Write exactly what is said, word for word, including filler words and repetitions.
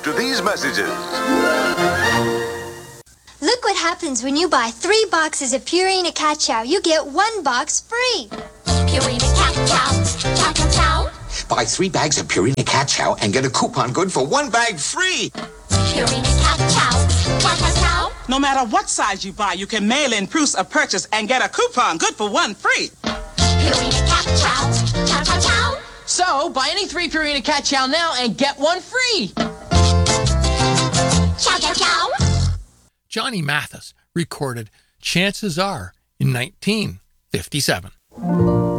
after these messages. Look what happens when you buy three boxes of Purina Cat Chow. You get one box free. Purina Cat Chow. Chow, chow, chow. Buy three bags of Purina Cat Chow and get a coupon good for one bag free. Purina Cat Chow. Chow, chow, chow. No matter what size you buy, you can mail in proofs of purchase and get a coupon good for one free. Purina Cat Chow. Chow, chow, chow. So, buy any three Purina Cat Chow now and get one free. Chow, chow, chow. Johnny Mathis recorded Chances Are in nineteen fifty-seven.